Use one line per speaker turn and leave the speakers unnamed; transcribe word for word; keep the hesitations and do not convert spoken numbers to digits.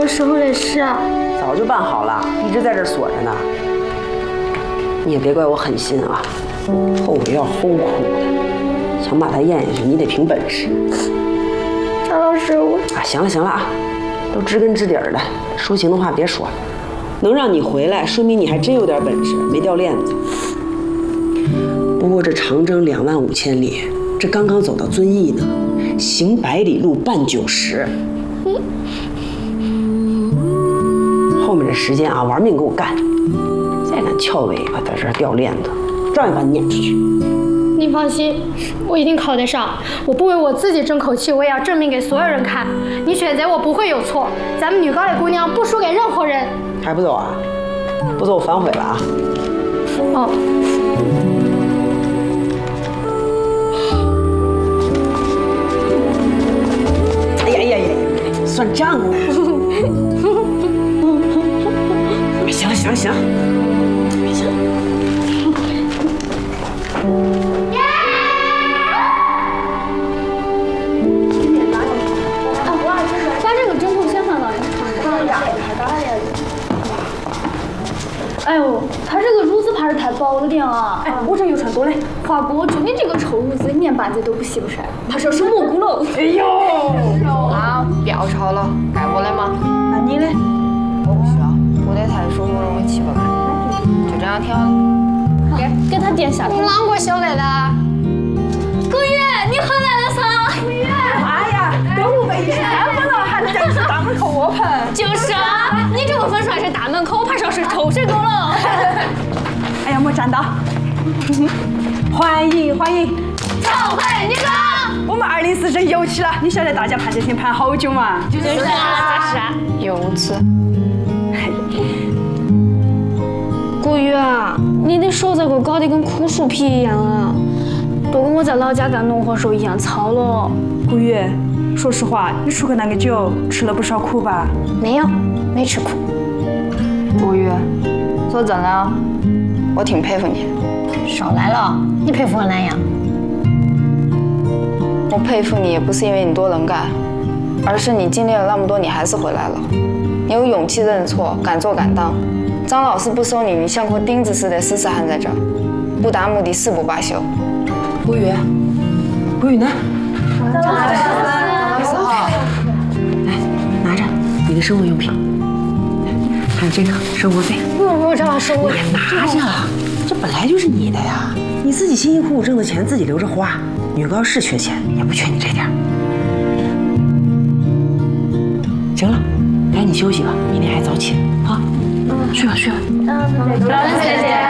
时候的事啊？
早就办好了，一直在这儿锁着呢。你也别怪我狠心啊，后悔药齁苦的，想把它咽下去，你得凭本事。
张老师，我
啊，行了行了啊，都知根知底儿的，抒情的话别说了。能让你回来，说明你还真有点本事，没掉链子。不过这长征两万五千里，这刚刚走到遵义呢，行百里路半九十。后面这时间啊，玩命给我干！再敢翘尾巴在这儿掉链子，照样把你撵出去。
你放心，我一定考得上。我不为我自己争口气，我也要证明给所有人看。你选择我不会有错，咱们女高的姑娘不输给任何人。
还不走啊？不走我反悔了啊！
哦。
哎呀呀呀呀！算账呢！行了行了行了，行。
把这个针头先放到里。
哎呦，他这个褥子怕是太薄了点啊！哎，我这又穿多嘞。华哥，就你这个臭褥子，一年半载都不洗不晒，他说是蘑菇了。
哎呦！
啊，不要吵了，该我的吗？
那你嘞？
我不需要，我得太舒服了，我起不来。就这样挺好的。
给给他垫下来。
啷个晓得的？
古月，你回来了噻！古月，
哎呀，都没钱了，还能在大门口窝盆？
就是啊，你这个粉涮是大门口，怕说是臭水沟了。
哎呀，莫站到！欢迎欢迎，
召回你哥！
我们二零四省有期了，你晓得大家盼这天盼好久嘛？
就是啊，就是啊。
有此。
古月啊，你的手咋个搞得跟枯树皮一样啊？都跟我在老家干农活时候一样糙了。
古月，说实话，你出个那个酒，吃了不少苦吧？
没有，没吃苦。
古月，说真的啊，我挺佩服你。
少来了，你佩服我哪样？
我佩服你也不是因为你多能干，而是你经历了那么多，你还是回来了。你有勇气认错，敢做敢当。张老师不收你，你像颗钉子似的死死焊在这儿，不达目的誓不罢休。
国语，国语呢？
张老师好。
来，拿着你的生活用品，还有这个生活费。
不用不用，张老师，我
也拿着，这本来就是你的呀，你自己辛辛苦苦挣的钱自己留着花。女高是缺钱，也不缺你这点儿。行了，赶紧休息吧，明天还早起啊。去吧去吧。
张姐姐。